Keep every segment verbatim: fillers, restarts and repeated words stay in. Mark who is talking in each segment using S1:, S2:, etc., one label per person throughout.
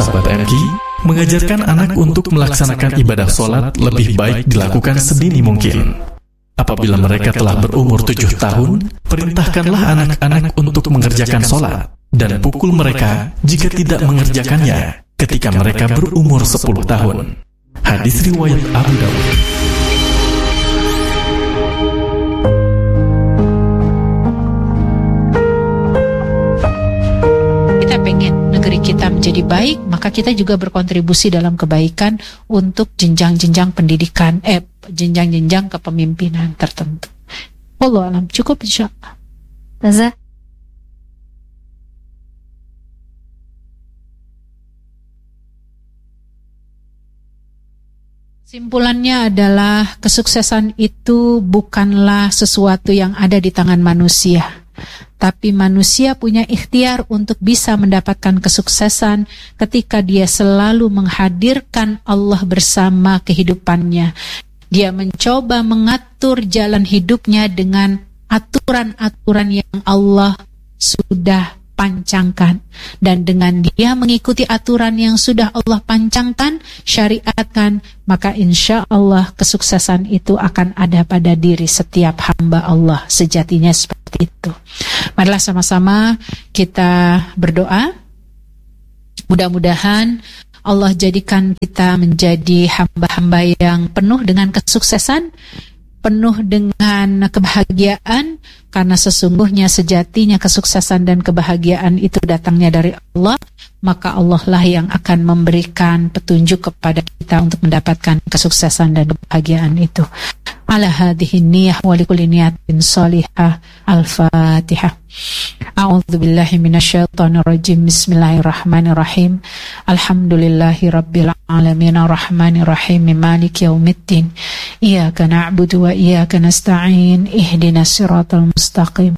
S1: Sahabat M K, mengajarkan anak untuk melaksanakan ibadah sholat lebih baik dilakukan sedini mungkin. Apabila mereka telah berumur tujuh tahun, perintahkanlah anak-anak untuk mengerjakan sholat, dan pukul mereka jika tidak mengerjakannya ketika mereka berumur sepuluh tahun. Hadis riwayat Abu Dawud.
S2: Kita pengen negeri kita menjadi baik, maka kita juga berkontribusi dalam kebaikan untuk jenjang-jenjang pendidikan, eh, jenjang-jenjang kepemimpinan tertentu. Wallahu a'lam. Cukup insyaallah.
S3: Taza.
S2: Kesimpulannya adalah kesuksesan itu bukanlah sesuatu yang ada di tangan manusia, tapi manusia punya ikhtiar untuk bisa mendapatkan kesuksesan ketika dia selalu menghadirkan Allah bersama kehidupannya. Dia mencoba mengatur jalan hidupnya dengan aturan-aturan yang Allah sudah pancangkan. Dan dengan dia mengikuti aturan yang sudah Allah pancangkan, syariatkan, maka insya Allah kesuksesan itu akan ada pada diri setiap hamba Allah. Sejatinya seperti itu. Marilah sama-sama kita berdoa. Mudah-mudahan Allah jadikan kita menjadi hamba-hamba yang penuh dengan kesuksesan, penuh dengan kebahagiaan, karena sesungguhnya sejatinya kesuksesan dan kebahagiaan itu datangnya dari Allah, maka Allah lah yang akan memberikan petunjuk kepada kita untuk mendapatkan kesuksesan dan kebahagiaan itu. Ala hadhihi niyyah wa likulli niyatin shalihah. Al-Fatihah. A'udzu billahi minasyaitonir rajim. Bismillahirrahmanirrahim. Alhamdulillahi rabbil alamin arrahmanir rahim maliki yaumiddin. Iyyaka na'budu wa iyyaka nasta'in. Ihdinas siratal mustaqim.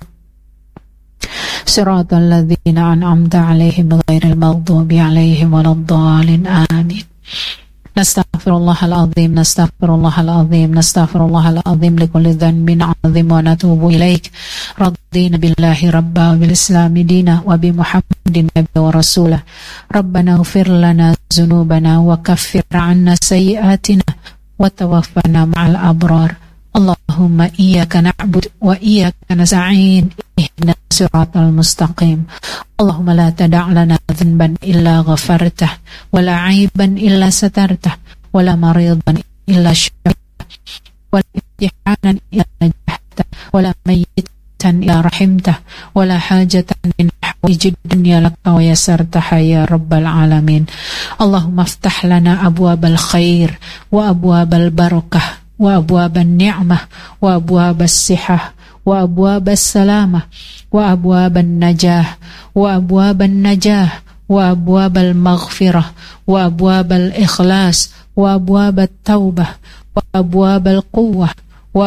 S2: Siratal ladzina an'amta 'alaihim ghairil maghdubi 'alaihim waladdallin. Amin. Nastaghfirullahal azim, nastaghfirullahal azim, nastaghfirullahal azim likulli dhanbin 'azim wa natubu ilaik. Radina billahi rabba bil islami dina wa bi Muhammadin nabiyya wa rasulah. Rabbana ighfir lana dzunubana wa kaffir 'anna sayyi'atina wa tawaffana ma'al abrar. Allahumma iyyaka na'budu wa iyyaka nasta'in. Ihdinas siratal mustaqim. Allahumma la tada' lana dhanban illa ghafartah, wa la 'aiban illa satartah, wa la maridan illa syafitah, wa la imtihanan illa najahtah, wa la mayyitan illa rahimtah, wa la hajatan min hawaijid dunya laka wa yasartaha ya rabbal alamin. Allahumma aftah lana abwabal khair wa abwabal barakah wa abwaban ni'mah wa abwabas sihah wa abwabas salamah wa abwaban najah wa abwaban najah wa abwabal maghfirah wa abwabal ikhlas wa abwabat taubah wa abwabal quwwah wa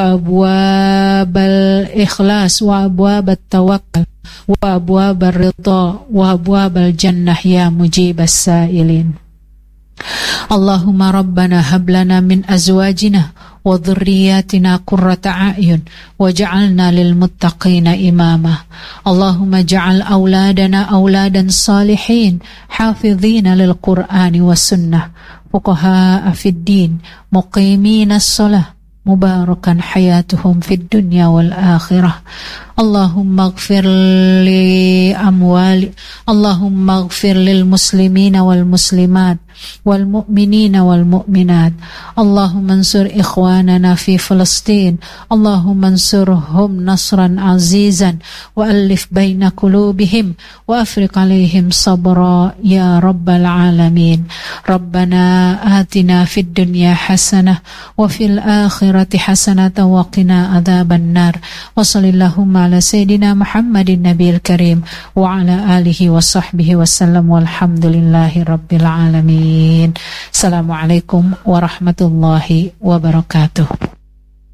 S2: abwabal ikhlas wa abwabat tawakkul wa abwabar ridha wa abwabal jannah ya mujibas sa'ilin. Allahumma rabbana hab lana min azwajina wa dhurriyyatina qurrata a'yun waj'alna lil muttaqina imama. Allahumma ja'al auladana auladan salihin hafizina lil Qur'ani was sunnah fuqahaa fid din muqimina as-salah mubarakan hayatuhum fid dunya wal akhirah. Allahumma ighfir li amwali Allahumma ighfir lil muslimina wal muslimat wal mu'minina wal mu'minat. Allahumma ansur ikhwanana fi Filistin. Allahumma ansurhum nasran azizan wa alif baina qulubihim wa afriq alaihim sabra ya rabbal alamin. Rabbana atina fid dunya hasanah wa fil akhirati hasanah wa qina adzaban nar. Wa sallallahu ala sayyidina Muhammadin nabiyil karim wa ala alihi wa sahbihi wasallam walhamdulillahi rabbil alamin. Assalamualaikum warahmatullahi wabarakatuh.